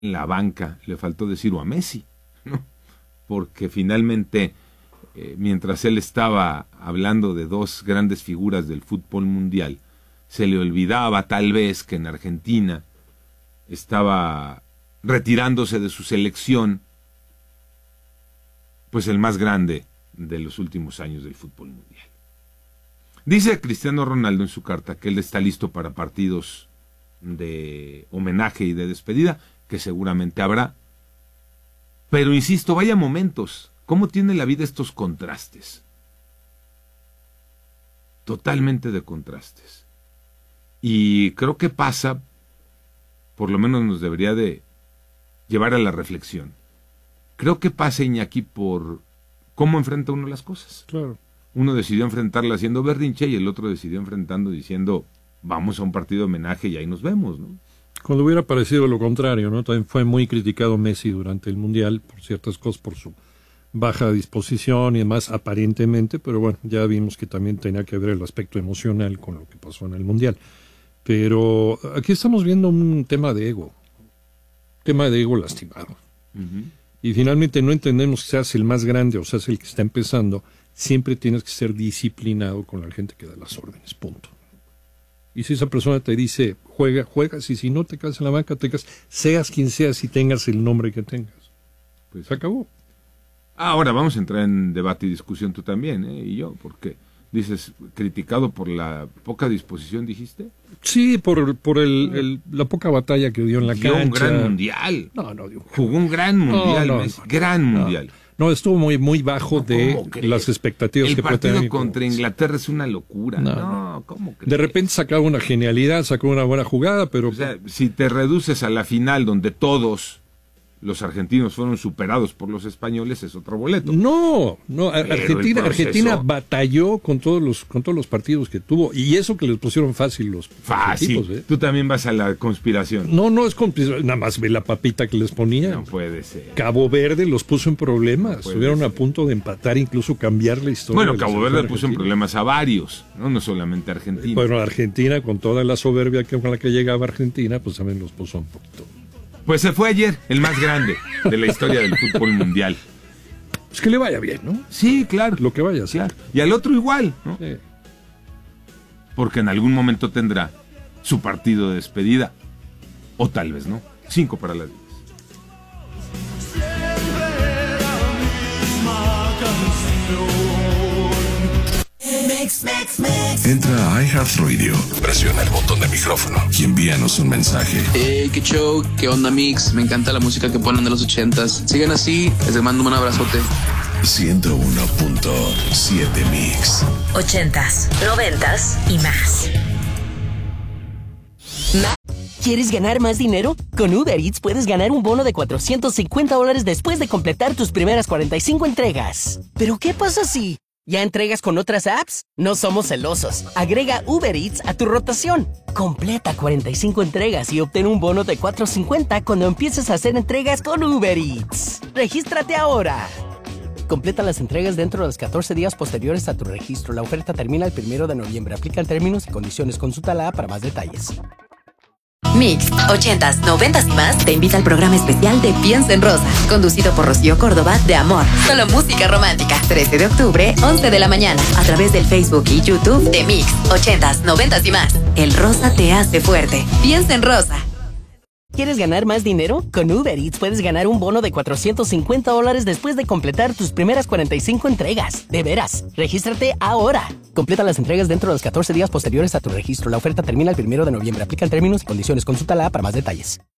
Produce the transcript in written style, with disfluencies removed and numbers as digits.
en la banca, le faltó decir o a Messi, ¿no? Porque finalmente, mientras él estaba hablando de dos grandes figuras del fútbol mundial, se le olvidaba tal vez que en Argentina estaba retirándose de su selección, pues el más grande de los últimos años del fútbol mundial. Dice Cristiano Ronaldo en su carta que él está listo para partidos de homenaje y de despedida, que seguramente habrá. Pero insisto, vaya momentos, ¿cómo tiene la vida estos contrastes? Totalmente de contrastes. Y creo que pasa, por lo menos nos debería de llevar a la reflexión. Creo que pasa, Iñaki, por cómo enfrenta uno las cosas. Claro. Uno decidió enfrentarla haciendo berrinche y el otro decidió enfrentando diciendo, vamos a un partido de homenaje y ahí nos vemos, ¿no? Cuando hubiera parecido lo contrario, ¿no? También fue muy criticado Messi durante el Mundial por ciertas cosas, por su baja disposición y demás, aparentemente, pero bueno, ya vimos que también tenía que ver el aspecto emocional con lo que pasó en el Mundial. Pero aquí estamos viendo un tema de ego lastimado. Uh-huh. Y finalmente no entendemos que seas el más grande o seas el que está empezando, siempre tienes que ser disciplinado con la gente que da las órdenes, punto. Y si esa persona te dice, juegas, y si no te quedas en la banca, te quedas, seas quien seas y tengas el nombre que tengas. Pues se acabó. Ahora vamos a entrar en debate y discusión tú también, y yo, porque dices, criticado por la poca disposición, ¿dijiste? Sí, por la poca batalla que dio en la cancha. Dio un gran mundial. Jugó un gran mundial, gran mundial. No, estuvo muy bajo de las expectativas que puede tener. El partido contra Inglaterra es una locura. No, ¿cómo crees? De repente sacaba una genialidad, sacó una buena jugada, pero... O sea, si te reduces a la final donde todos los argentinos fueron superados por los españoles, es otro boleto. No, Argentina batalló con todos los partidos que tuvo, y eso que les pusieron fácil los equipos, ¿eh? Tú también vas a la conspiración. No es conspiración, nada más ve la papita que les ponía. No puede ser. Cabo Verde los puso en problemas, estuvieron a punto de empatar, incluso cambiar la historia. Bueno, Cabo Verde puso en problemas a varios, no solamente a Argentina. Bueno, Argentina, con toda la soberbia con la que llegaba Argentina, pues también los puso un poquito. Pues se fue ayer, el más grande de la historia del fútbol mundial. Pues que le vaya bien, ¿no? Sí, claro. Lo que vaya a ser. Claro. Y al otro igual, ¿no? Sí. Porque en algún momento tendrá su partido de despedida. O tal vez no. 5 para las 10. Entra a iHeartRadio, presiona el botón de micrófono y envíanos un mensaje. Qué show, qué onda mix, me encanta la música que ponen de los 80s. Sigan así, les mando un abrazote. 101.7 Mix. 80s, 90s y más. ¿Quieres ganar más dinero? Con Uber Eats puedes ganar un bono de $450 después de completar tus primeras 45 entregas. ¿Pero qué pasa si ya entregas con otras apps? No somos celosos. Agrega Uber Eats a tu rotación. Completa 45 entregas y obtén un bono de $450 cuando empieces a hacer entregas con Uber Eats. ¡Regístrate ahora! Completa las entregas dentro de los 14 días posteriores a tu registro. La oferta termina el 1 de noviembre. Aplican términos y condiciones. Consulta la app para más detalles. Mix, 80s, 90s y más te invita al programa especial de Piensa en Rosa, conducido por Rocío Córdoba de Amor. Solo música romántica. 13 de octubre, 11 de la mañana, a través del Facebook y YouTube de Mix, 80s, 90s y más. El rosa te hace fuerte. Piensa en Rosa. ¿Quieres ganar más dinero? Con Uber Eats puedes ganar un bono de $450 después de completar tus primeras 45 entregas. De veras, regístrate ahora. Completa las entregas dentro de los 14 días posteriores a tu registro. La oferta termina el 1 de noviembre. Aplican términos y condiciones. Consulta la app para más detalles.